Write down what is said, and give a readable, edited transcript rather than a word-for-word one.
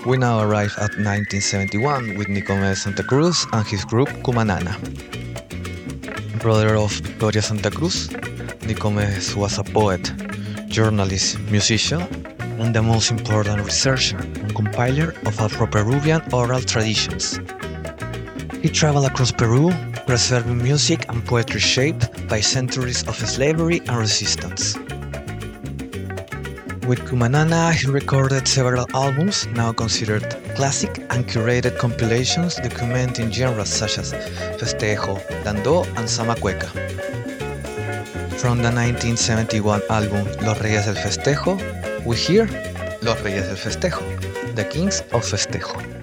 We now arrive at 1971 with Nicomedes Santa Cruz and his group Cumanana. Brother of Victoria Santa Cruz, Nicomedes was a poet, journalist, musician, and the most important researcher and compiler of Afro-Peruvian oral traditions. He traveled across Peru, preserving music and poetry shaped by centuries of slavery and resistance. With Cumanana, he recorded several albums, now considered classic, and curated compilations documenting genres such as festejo, landó, and samba cueca. From the 1971 album Los Reyes del Festejo, we hear Los Reyes del Festejo, the Kings of Festejo.